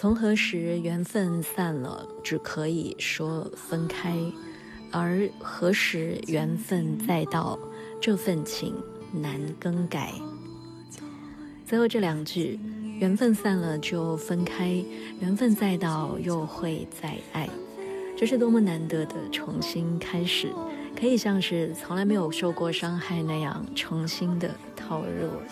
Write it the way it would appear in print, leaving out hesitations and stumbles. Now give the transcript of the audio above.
从何时缘分散了，只可以说分开，而何时缘分再到，这份情难更改。最后这两句，缘分散了就分开，缘分再到又会再爱，这是多么难得的重新开始，可以像是从来没有受过伤害那样重新的投入